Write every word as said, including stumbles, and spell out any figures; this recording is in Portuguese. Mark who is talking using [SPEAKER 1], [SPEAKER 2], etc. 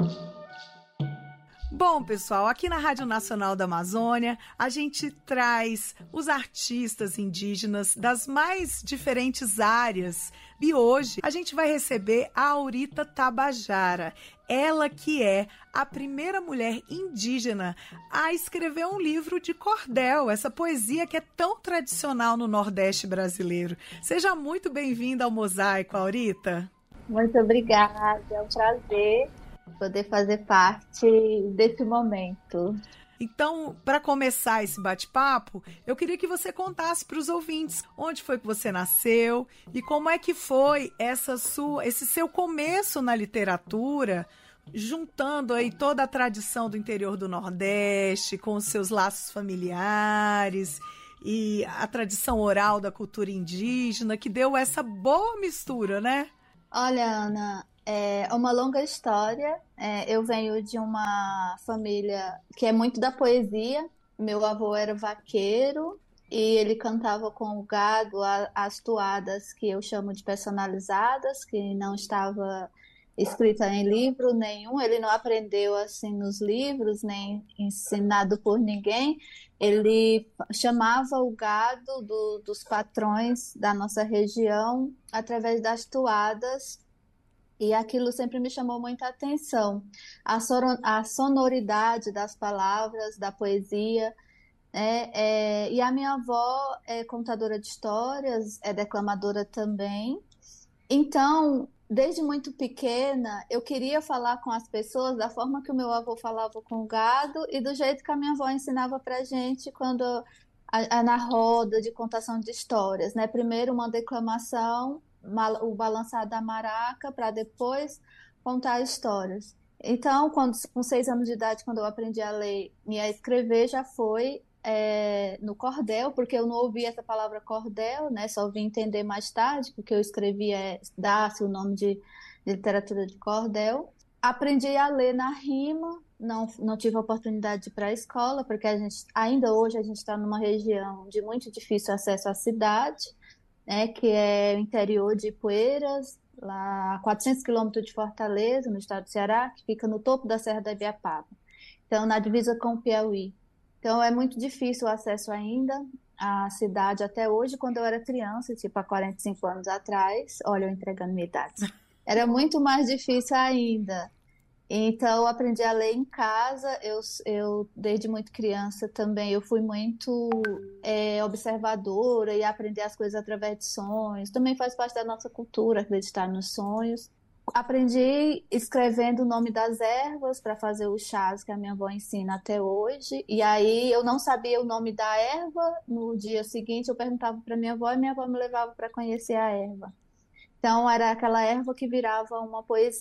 [SPEAKER 1] Bom, pessoal, aqui na Rádio Nacional da Amazônia, a gente traz os artistas indígenas das mais diferentes áreas. E hoje a gente vai receber a Aurita Tabajara, ela que é a primeira mulher indígena a escrever um livro de cordel, essa poesia que é tão tradicional no Nordeste brasileiro. Seja muito bem-vinda ao Mosaico, Aurita.
[SPEAKER 2] Muito obrigada, é um prazer poder fazer parte desse momento.
[SPEAKER 1] Então, para começar esse bate-papo, eu queria que você contasse para os ouvintes onde foi que você nasceu e como é que foi essa sua, esse seu começo na literatura, juntando aí toda a tradição do interior do Nordeste com os seus laços familiares e a tradição oral da cultura indígena, que deu essa boa mistura, né?
[SPEAKER 2] Olha, Ana, é uma longa história. É, eu venho de uma família que é muito da poesia. Meu avô era vaqueiro e ele cantava com o gado a- as toadas que eu chamo de personalizadas, que não estava escrita em livro nenhum. Ele não aprendeu assim nos livros, nem ensinado por ninguém. Ele chamava o gado do- dos patrões da nossa região através das toadas. E aquilo sempre me chamou muita atenção. A, soro- a sonoridade das palavras, da poesia, né? É, e a minha avó é contadora de histórias, é declamadora também. Então, desde muito pequena, eu queria falar com as pessoas da forma que o meu avô falava com o gado e do jeito que a minha avó ensinava pra gente quando a- a- na roda de contação de histórias, né? Primeiro uma declamação, ma- o balançar da maraca, para depois contar histórias. Então, quando, com seis anos de idade, quando eu aprendi a ler e a escrever, já foi é, no cordel, porque eu não ouvi essa palavra cordel, né? Só vim entender mais tarde, porque eu escrevi é, dá-se o nome de, de literatura de cordel. Aprendi a ler na rima, não, não tive a oportunidade de ir para a escola, porque a gente, ainda hoje a gente está numa região de muito difícil acesso à cidade, né, que é o interior de Ipueiras, lá a quatrocentos quilômetros de Fortaleza, no estado do Ceará, que fica no topo da Serra da Ibiapaba. Então, na divisa com o Piauí. Então, é muito difícil o acesso ainda à cidade até hoje. Quando eu era criança, tipo há quarenta e cinco anos atrás, olha, eu entregando minha idade, era muito mais difícil ainda. Então, eu aprendi a ler em casa. Eu, eu desde muito criança também, eu fui muito é, observadora e aprender as coisas através de sonhos. Também faz parte da nossa cultura acreditar nos sonhos. Aprendi escrevendo o nome das ervas para fazer os chás que a minha avó ensina até hoje. E aí eu não sabia o nome da erva. No dia seguinte, eu perguntava para minha avó e minha avó me levava para conhecer a erva. Então, era aquela erva que virava uma poesia.